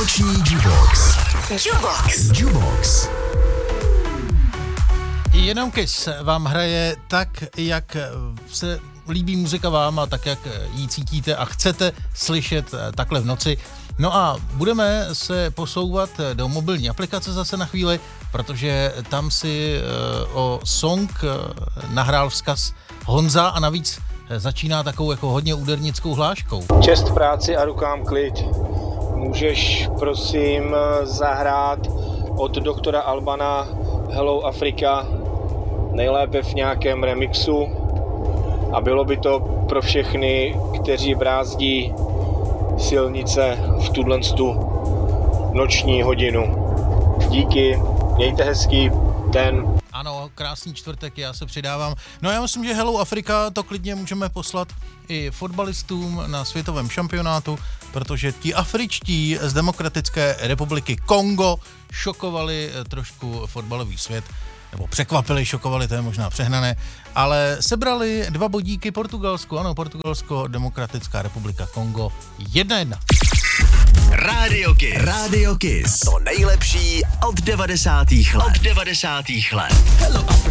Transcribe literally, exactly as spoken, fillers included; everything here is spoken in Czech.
Noční Jukebox. Jukebox. Jukebox. Jenom Kiss vám hraje tak, jak se líbí muzika vám a tak, jak ji cítíte a chcete slyšet takhle v noci. No a budeme se posouvat do mobilní aplikace zase na chvíli, protože tam si o song nahrál vzkaz Honza a navíc začíná takovou jako hodně údernickou hláškou. Čest práci a rukám klid. Můžeš prosím zahrát od doktora Albana Hello Africa, nejlépe v nějakém remixu, a bylo by to pro všechny, kteří brázdí silnice v tuto noční hodinu. Díky, mějte hezký den. Ano, krásný čtvrtek, já se přidávám. No já myslím, že Hello Afrika to klidně můžeme poslat i fotbalistům na světovém šampionátu, protože ti afričtí z Demokratické republiky Kongo šokovali trošku fotbalový svět, nebo překvapili, šokovali, to je možná přehnané, ale sebrali dva bodíky Portugalsku, ano, Portugalsko, Demokratická republika Kongo, jedna jedna. Radio Kiss. Radio Kiss. To nejlepší od devadesátých let. Od devadesátých let. Hello Africa.